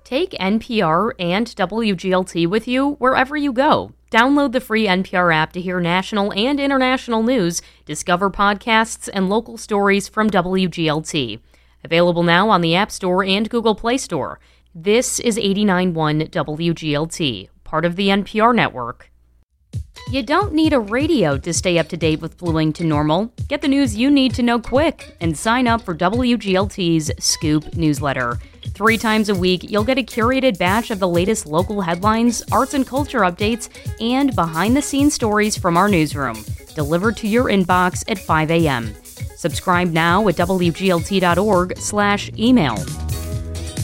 Take NPR and WGLT with you wherever you go. Download the free NPR app to hear national and international news, discover podcasts, and local stories from WGLT. Available now on the App Store and Google Play Store. This is 89.1 WGLT, part of the NPR network. You don't need a radio to stay up to date with Fluing to Normal. Get the news you need to know quick and sign up for WGLT's Scoop newsletter. 3 times a week, you'll get a curated batch of the latest local headlines, arts and culture updates, and behind-the-scenes stories from our newsroom, delivered to your inbox at 5 a.m. Subscribe now at WGLT.org/email.